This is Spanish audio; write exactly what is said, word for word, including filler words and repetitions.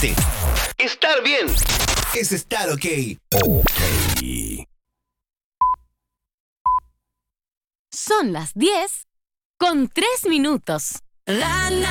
escuchaste. Estar bien es estar ok. Ok. Son las diez con tres minutos. La, la,